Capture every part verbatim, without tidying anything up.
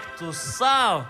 Eik tu savo.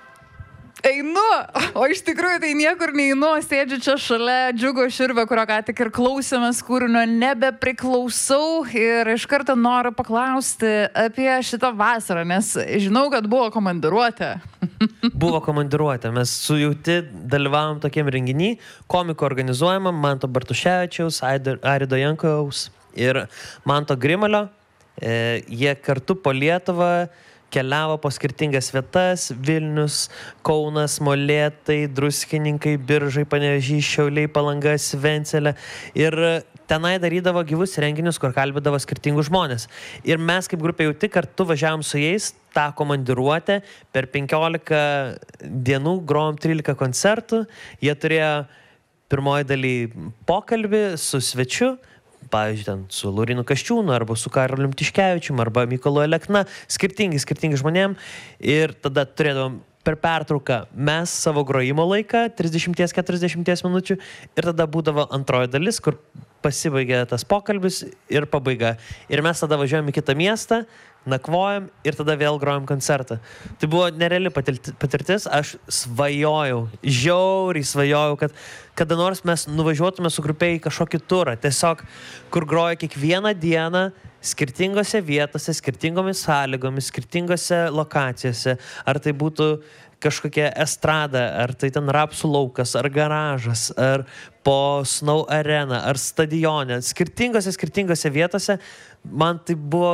Einu, o iš tikrųjų tai niekur neinu, sėdžiu čia šalia Džiugo Širvio, kurio ką tik ir klausėmės kūrinio Nebepriklausau ir iš karto noriu paklausti apie šitą vasarą, nes žinau, kad buvo komandiruotė. Buvo komandiruotė, mes su Jauti dalyvavom tokiam renginį, komiko organizuojamam, Manto Bartuševičiaus, Arido Jankaus ir Manto Grimalio. E, jie kartu po Lietuvą keliavo po skirtingas vietas – Vilnius, Kaunas, Molėtai, Druskininkai, Biržai, Panevėžys, Šiauliai, Palanga, Svencelė. Ir tenai darydavo gyvus renginius, kur kalbėdavo skirtingus žmonės. Ir mes kaip grupė Jauti kartu važiavom su jais tą komandiruotę. Per penkiolika dienų grojom trylika koncertų. Jie turėjo pirmoji daly pokalbį su svečiu, pavyzdžiui, ten su Laurinu Kasčiūnu, arba su Karolium Tiškevičium, arba Mykolu Alekna, skirtingi, skirtingi žmonėm. Ir tada turėdavom per pertrauką mes savo grojimo laiką, trisdešimt keturiasdešimt minučių, ir tada būdavo antroji dalis, kur pasibaigė tas pokalbis ir pabaiga. Ir mes tada važiuojam į kitą miestą, nakvojam ir tada vėl grojam koncertą. Tai buvo nereali patirtis, aš svajojau, žiauriai svajojau, kad kada nors mes nuvažiuotume su grupė į kažkokį turą, tiesiog, kur groja kiekvieną dieną skirtingose vietose, skirtingomis sąlygomis, skirtingose lokacijose, ar tai būtų kažkokia estrada, ar tai ten Rapsų laukas, ar garažas, ar po Snow Arena, ar stadione, skirtingose, skirtingose vietose. Man tai buvo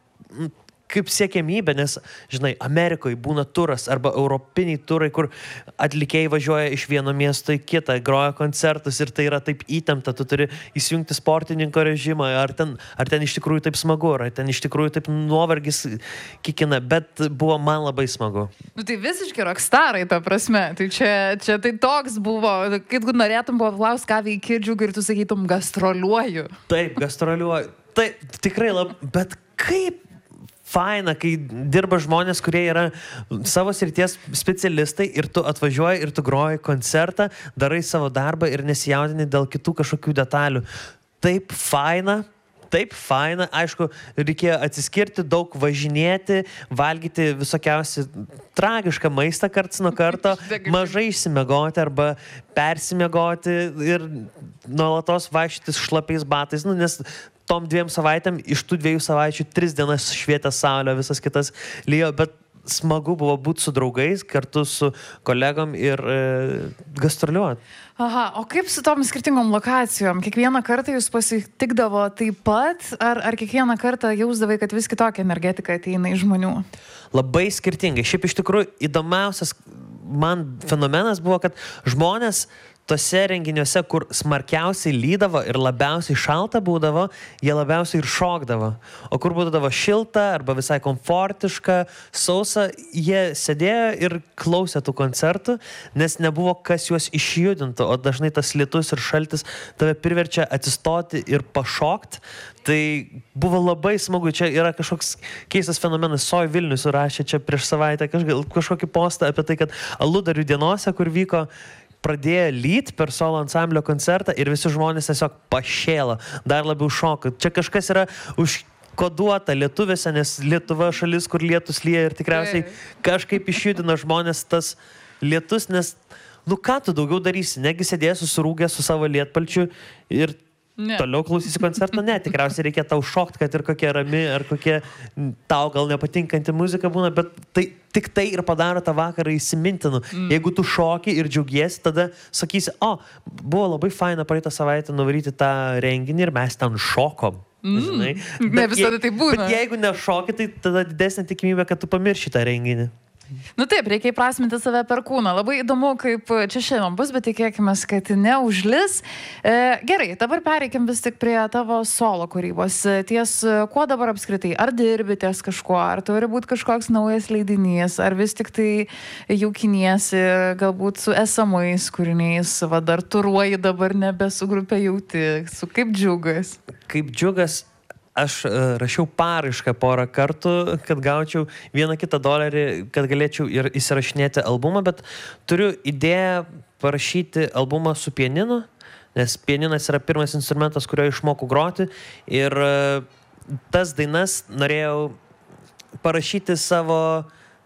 kaip siekiamybė, nes, žinai, Amerikoje būna turas arba europiniai turai, kur atlikėjai važiuoja iš vieno miesto į kitą, groja koncertus ir tai yra taip įtempta, tu turi įsijungti sportininko režimą, ar ten, ar ten iš tikrųjų taip smagu, ar ten iš tikrųjų taip nuovargis kikina, bet buvo man labai smagu. Nu tai visiškai rockstarai, ta prasme, tai čia, čia tai toks buvo, kaip norėtum buvo klaus, ką veiki Džiugai ir tu sakytum, gastroliuoju. Taip, gastroliuoju. Tai tikrai labai, bet kaip faina, kai dirba žmonės, kurie yra savo srities specialistai ir tu atvažiuoji ir tu groji koncertą, darai savo darbą ir nesijaudini dėl kitų kažkokių detalių. Taip faina, taip faina. Aišku, reikėjo atsiskirti, daug važinėti, valgyti visokiausi tragišką maistą karts nuo karto, mažai išsimegoti arba persimegoti ir nuolatos vaikščioti šlapiais batais, nu, nes tom dviem savaitėm, iš tų dviejų savaičių, tris dienas švietė saulė, visas kitas lyjo, bet smagu buvo būti su draugais, kartu su kolegom ir e, gastroliuoti. Aha, o kaip su tom skirtingom lokacijom? Kiekvieną kartą jūs pasitikdavo taip pat, ar, ar kiekvieną kartą jausdavai, kad vis kitokia energetika ateina iš žmonių? Labai skirtingai. Šiaip iš tikrųjų įdomiausias man fenomenas buvo, kad žmonės tose renginiuose, kur smarkiausiai lydavo ir labiausiai šalta būdavo, jie labiausiai ir šokdavo. O kur būdavo šilta arba visai komfortiška, sausa, jie sėdėjo ir klausė tų koncertų, nes nebuvo kas juos išjudintų, o dažnai tas lietus ir šaltis tave priverčia atsistoti ir pašokti. Tai buvo labai smagu. Čia yra kažkoks keistas fenomenas. Soj Vilnius surašė čia prieš savaitę kažkokį postą apie tai, kad Aludarių dienose, kur vyko, pradėjo lyt per solo ansamblio koncertą ir visi žmonės tiesiog pašėlo, dar labiau šoka. Čia kažkas yra užkoduota lietuviuose, nes Lietuva šalis, kur lietus lyja ir tikriausiai kažkaip išjudino žmonės tas lietus, nes, nu ką tu daugiau darysi, negi sėdėsi surūgę su savo lietpalčiu ir ne. Toliau klausysi koncertą, ne, tikriausiai reikia tau šokti, kad ir kokia rami, ar kokia tau gal nepatinkanti muzika būna, bet tai, tik tai ir padaro tą vakarą įsimintinu. Mm. Jeigu tu šoki ir džiaugiesi, tada sakysi, o, buvo labai faina praeitą savaitę nuvaryti tą renginį ir mes ten šokom. Mm. Žinai? Ne visada je, tai būna. Bet jeigu nešoki, tai tada didesnė tikimybė, kad tu pamirši tą renginį. Nu taip, reikia įprasminti save per kūną. Labai įdomu, kaip čia šiandien bus, bet tikėkime, kad neužlis. E, gerai, dabar pereikim vis tik prie tavo solo kūrybos. Ties kuo dabar apskritai? Ar dirbi ties kažkuo? Ar turi būti kažkoks naujas leidinys? Ar vis tik tai jaukiniesi galbūt su esamais kūriniais? Va, dar turuoji dabar nebe su grupė Jauti. Su kaip Džiugas? Kaip Džiugas. Aš rašiau paraišką porą kartų, kad gaučiau vieną kitą dolerį, kad galėčiau ir įsirašinėti albumą, bet turiu idėją parašyti albumą su pianinu, nes pianinas yra pirmas instrumentas, kurio išmokau groti, ir tas dainas norėjau parašyti savo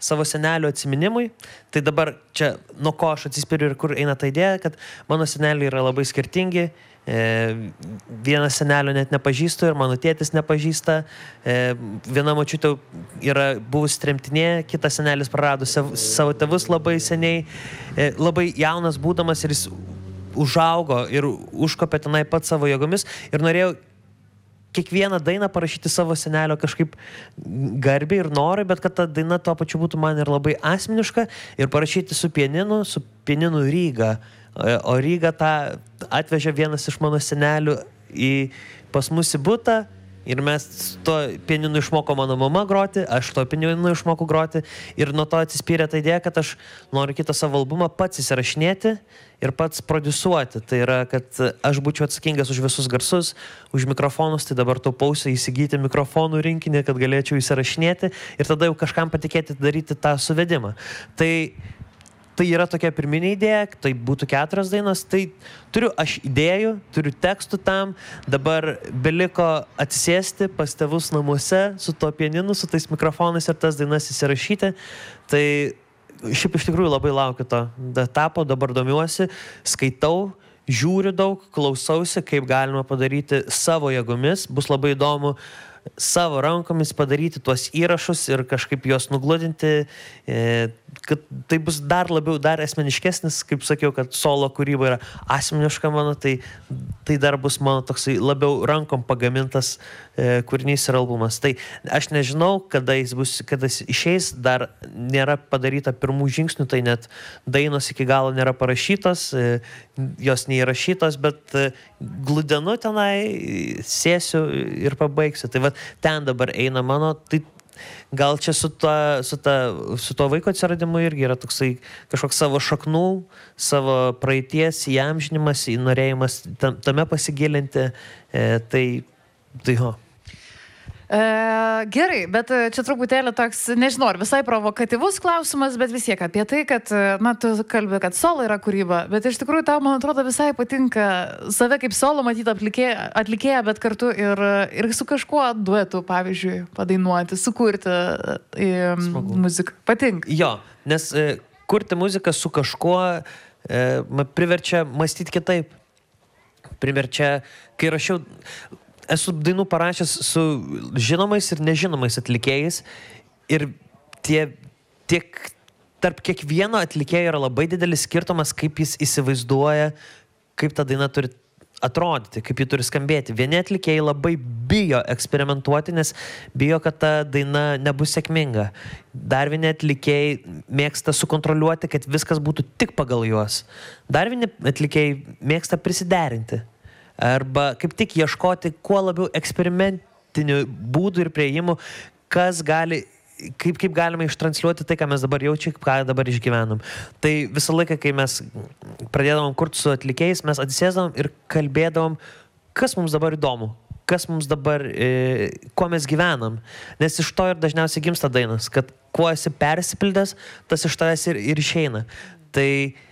savo senelio atsiminimui. Tai dabar čia, nuo ko aš atsispiriu ir kur eina ta idėja, kad mano seneliai yra labai skirtingi. E, vieną senelio net nepažįstu ir mano tėtis nepažįsta. E, viena močiutė yra buvusi tremtinė, kitas senelis prarado savo tėvus labai seniai. E, labai jaunas būdamas ir jis užaugo ir užkopė tenai pat savo jėgomis ir norėjau kiekvieną dainą parašyti savo senelio kažkaip garbiai ir norai, bet kad ta daina tuo pačiu būtų man ir labai asmeniška ir parašyti su pianinu, su pianinu Ryga. O Ryga tą atvežė vienas iš mano senelių į, pas mus į butą ir mes to pianinu išmoko mano mama groti, aš to pianinu išmokau groti ir nuo to atsispyrė ta idėja, kad aš noriu kitą savo albumą pats įsirašinėti ir pats produsuoti. Tai yra, kad aš būčiau atsakingas už visus garsus, už mikrofonus, tai dabar taupausi įsigyti mikrofonų rinkinį, kad galėčiau įsirašinėti ir tada jau kažkam patikėti daryti tą suvedimą. Tai Tai yra tokia pirminė idėja, tai būtų keturios dainos, tai turiu aš idėjų, turiu tekstų tam, dabar beliko atsisėsti pas tėvus namuose su to pianinu, su tais mikrofonais ir tas dainas įsirašyti. Tai šiaip iš tikrųjų labai laukiu to etapo, dabar domiuosi, skaitau, žiūriu daug, klausausi, kaip galima padaryti savo jėgomis, bus labai įdomu savo rankomis padaryti tuos įrašus ir kažkaip juos nugludinti, kad tai bus dar labiau, dar asmeniškesnis, kaip sakiau, kad solo kūryba yra asmeniška mano, tai, tai dar bus mano toksai labiau rankom pagamintas kūrinys ir albumas. Tai aš nežinau, kada jis bus, kada jis išeis, dar nėra padaryta pirmų žingsnių, tai net dainos iki galo nėra parašytos, jos neįrašytos, bet gludenu tenai, sėsiu ir pabaigsiu. Tai va, ten dabar eina mano, tai gal čia su to, su ta, su to vaiko atsiradimu irgi yra toksai kažkoks savo šaknų, savo praeities įamžinimas, norėjimas tame pasigilinti, e, tai, tai ho. E, gerai, bet čia truputėlį toks, nežinau, ar visai provokatyvus klausimas, bet vis tiek apie tai, kad, na, tu kalbi, kad solo yra kūryba, bet iš tikrųjų tau, man atrodo, visai patinka save kaip solo matyti atlikėją, atlikėją bet kartu ir, ir su kažkuo duetu, pavyzdžiui, padainuoti, sukurti e, muziką. Patinka. Jo, nes e, kurti muziką su kažkuo e, priverčia mąstyti kitaip. Priverčia, kai rašiau... Esu dainų parašęs su žinomais ir nežinomais atlikėjais ir tie, tiek tarp kiekvieno atlikėjo yra labai didelis skirtumas, kaip jis įsivaizduoja, kaip ta daina turi atrodyti, kaip ji turi skambėti. Vieni atlikėjai labai bijo eksperimentuoti, nes bijo, kad ta daina nebus sėkminga. Dar vieni atlikėjai mėgsta sukontroliuoti, kad viskas būtų tik pagal juos. Dar vieni atlikėjai mėgsta prisiderinti. Arba kaip tik ieškoti kuo labiau eksperimentinių būdų ir priėjimų, kas gali, kaip, kaip galima ištransliuoti tai, ką mes dabar jaučiam, ką dabar išgyvenam. Tai visą laiką, kai mes pradėdavom kurti su atlikėjais, mes atsisėsdavom ir kalbėdavom, kas mums dabar įdomu, kas mums dabar, e, kuo mes gyvenam. Nes iš to ir dažniausiai gimsta dainos, kad kuo esi persipildęs, tas iš tavęs ir, ir išeina. Tai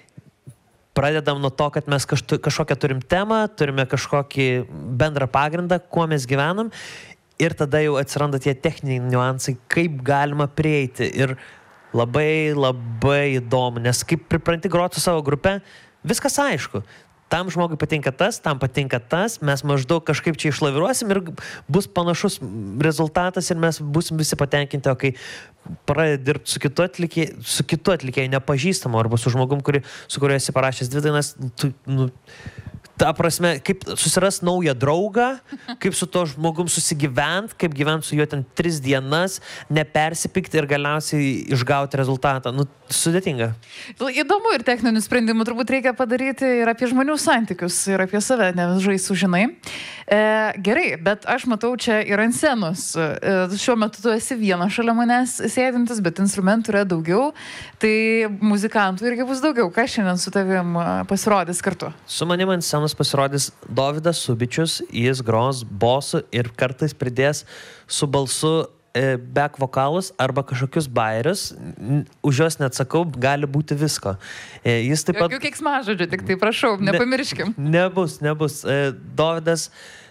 pradedam nuo to, kad mes kažtu, kažkokią turim temą, turime kažkokį bendrą pagrindą, kuo mes gyvenam ir tada jau atsiranda tie techniniai niuansai, kaip galima prieiti ir labai, labai įdomu, nes kaip pripranti groti su savo grupe, viskas aišku. Tam žmogui patinka tas, tam patinka tas, mes maždaug kažkaip čia išlaviruosim ir bus panašus rezultatas ir mes busim visi patenkinti, o kai pradedi dirbti su kitu atlikėju, su kitu atlikėju nepažįstamu arba su žmogum, kuri, su kuriuo esi parašęs dvi dainas, tu, nu, ta prasme, kaip susiras naują draugą, kaip su to žmogum susigyvent, kaip gyvent su juo ten tris dienas, nepersipikti ir galiausiai išgauti rezultatą. Nu, sudėtinga. Įdomu ir techninių sprendimų turbūt reikia padaryti ir apie žmonių santykius, ir apie save nevažai sužinai. E, gerai, bet aš matau čia ir ant scenos. E, šiuo metu tu esi vienas šalia manęs sėdintis, bet instrumentų yra daugiau, tai muzikantų irgi bus daugiau. Kas šiandien su tavim pasirodys kartu? Su manim ant scenos pasirodys Dovydas Subičius, jis gros bosu ir kartais pridės su balsu back vokalus arba kažkokius bairius, už juos neatsakau, gali būti visko. Jis taip pat... Jokių keiksmažodžių, tik tai prašau, nepamirškim. Ne, nebus, nebus. Dovydas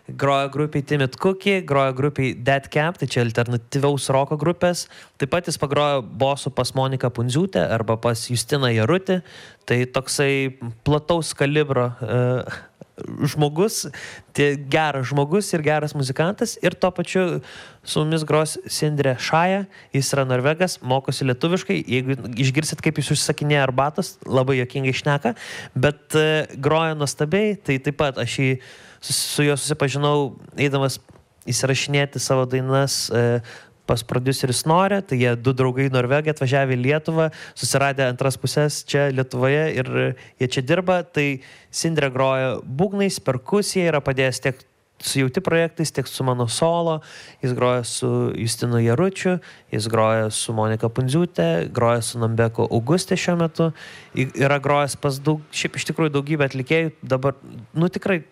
grojo grupiai Timid Cookie, grojo grupiai Dead Cap, tai čia alternatyvaus roko grupės. Taip pat jis pagrojo bosų pas Moniką Pundziūtę arba pas Justiną Jarutį. Tai toksai plataus kalibro uh, žmogus, tai geras žmogus ir geras muzikantas. Ir tuo pačiu su mumis gros Sindrė Šaja, jis yra norvegas, mokosi lietuviškai. Jeigu išgirsit, kaip jis užsakinėja arbatos, labai juokingai šneka, bet uh, groja nuostabiai. Tai taip pat aš jį, su juo susipažinau, eidamas įsirašinėti savo dainas uh, pas prodiuseris Norė, tai jie du draugai norvegai atvažiavę į Lietuvą, susiradę antras pusės čia Lietuvoje ir jie čia dirba. Tai Sindrė groja būgnais, perkusija, yra padėjęs tiek su Jauti projektais, tiek su mano solo. Jis groja su Justinu Jaručiu, jis groja su Monika Pundziūtė, groja su Nambeko Augustė šiuo metu. Yra grojęs pas daug, šiaip iš tikrųjų daugybę atlikėjų. Dabar, nu tikrai...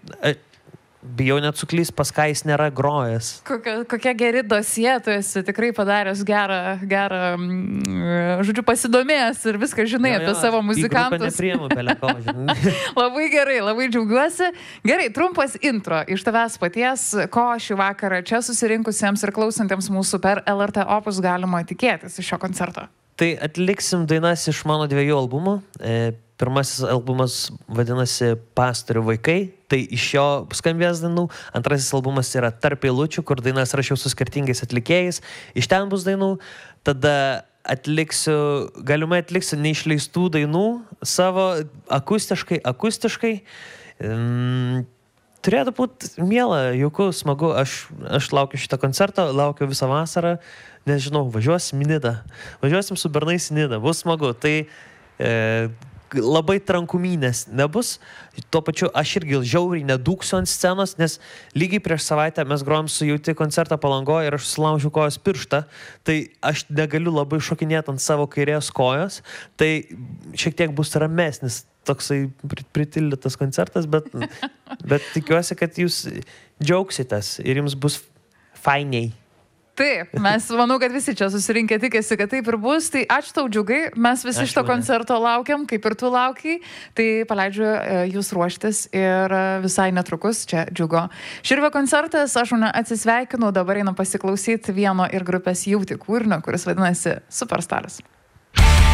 Bijau net suklys, pas ką jis nėra grojęs. Kokia, kokia geri dosie, tu esi tikrai padaręs gerą, gerą, žodžiu, pasidomėjęs ir viską žinai jo, jo, apie savo muzikantus. Nepriimu, peleko, labai gerai, labai džiaugiuosi. Gerai, trumpas intro iš tavęs paties, ko šį vakarą čia susirinkusiems ir klausantiems mūsų per L R T Opus galima tikėtis iš šio koncerto. Tai atliksim dainas iš mano dviejų albumų. E, Pirmasis albumas vadinasi Pastorių vaikai, tai iš jo skambės dainų. Antrasis albumas yra Tarp eilučių, kur dainas rašiau su skirtingais atlikėjais. Iš ten bus dainų. Tada atliksiu, galimai atliksiu neišleistų dainų savo akustiškai, akustiškai. Mm, turėtų būti miela, jauku, smagu. Aš, aš laukiu šitą koncertą, laukiu visą vasarą. Nežinau, važiuosim į Nidą. Važiuosim su bernais į Nidą. Bus smagu. Tai... E, labai trankumynės nebus. Tuo pačiu aš irgi žiauriai nedūksiu ant scenos, nes lygiai prieš savaitę mes grojom su Jauti koncertą Palangoje ir aš sulaužiu kojos pirštą. Tai aš negaliu labai šokinėti ant savo kairės kojos. Tai šiek tiek bus ramesnis toksai pritildytas koncertas, bet, bet tikiuosi, kad jūs džiaugsitės ir jums bus fainiai. Taip, mes manau, kad visi čia susirinkę tikėsi, kad taip ir bus. Tai ačiū tau, Džiugai, mes visi šito koncerto laukiam, kaip ir tu laukiai. Tai paleidžiu jūs ruoštis ir visai netrukus čia Džiugo Širvio koncertas. Aš atsisveikinu, dabar einam pasiklausyti vieno ir grupės Jauti kūrinio, kuris vadinasi Superstaras.